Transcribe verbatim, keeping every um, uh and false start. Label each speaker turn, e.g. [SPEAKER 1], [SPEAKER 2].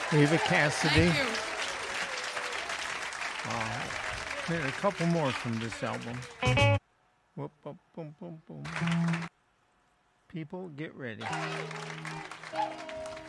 [SPEAKER 1] Eva Cassidy.
[SPEAKER 2] Thank you.
[SPEAKER 1] Uh, a couple more from this album. Whoop, boom, boom, boom, boom. People, get ready.